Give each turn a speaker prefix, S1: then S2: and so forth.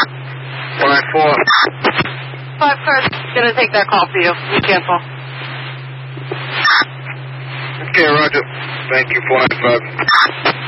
S1: 494.
S2: 5 cars going to take that call for you. Be careful.
S1: Okay, roger. Thank you, 495.